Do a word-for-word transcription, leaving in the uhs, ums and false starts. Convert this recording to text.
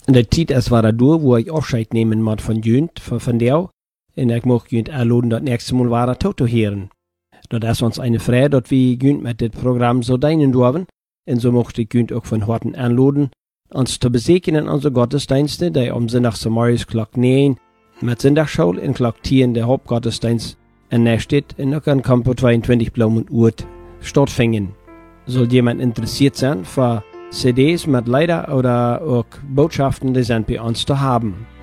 In der Zeit, es war da durch, wo ich Abscheid nehmen muss von Jünd, von, von der. Und ich möchte Jünd erladen, das nächste Mal war er tot zu hören. Das ist uns eine Freude, dass wir Jünd mit dem Programm so dienen dürfen. Und so möchte ich Jünd auch von Horten einladen, uns zu besegnen in unsere Gottesdienste, die am Sonntag zum Morgens Glock neun mit Sonntagsschule in Glock zehn der Hauptgottesdienst in der Stadt in auch an Campo zweiundzwanzig Blaumund Urt stattfinden. Soll jemand interessiert sein für C Ds mit Lieder oder auch Botschaften, die sind bei uns zu haben.